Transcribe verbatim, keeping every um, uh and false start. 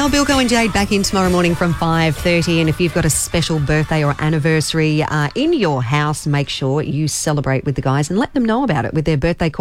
Well, Bilko and Jade back in tomorrow morning from five thirty, and if you've got a special birthday or anniversary uh, in your house, make sure you celebrate with the guys and let them know about it with their birthday call.